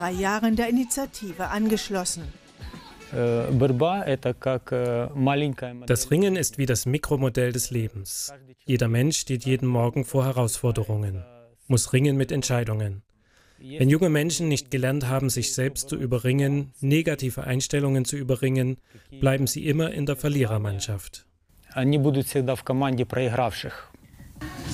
3 Jahren der Initiative angeschlossen. Das Ringen ist wie das Mikromodell des Lebens. Jeder Mensch steht jeden Morgen vor Herausforderungen, muss ringen mit Entscheidungen. Wenn junge Menschen nicht gelernt haben, sich selbst zu überringen, negative Einstellungen zu überringen, bleiben sie immer in der Verlierermannschaft.